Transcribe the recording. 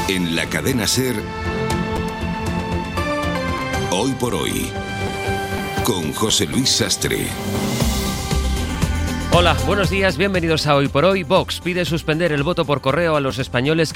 En la cadena SER, Hoy por Hoy, con José Luis Sastre. Hola, buenos días, bienvenidos a Hoy por Hoy. Vox pide suspender el voto por correo a los españoles